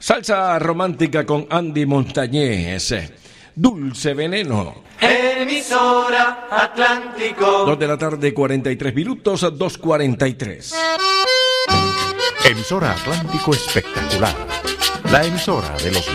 Salsa romántica con Andy Montañez. Dulce Veneno. Emisora Atlántico. 2 de la tarde, 43 minutos, 2:43. Emisora Atlántico Espectacular. La emisora de los